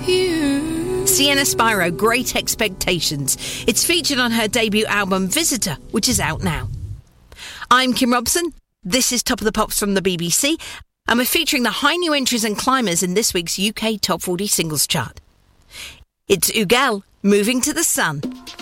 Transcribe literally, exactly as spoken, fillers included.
you. Sienna Spiro, Great Expectations. It's featured on her debut album Visitor, which is out now. I'm Kim Robson. This is Top of the Pops from the B B C, and we're featuring the high new entries and climbers in this week's U K Top forty Singles Chart. It's Ugel, Moving to the Sun.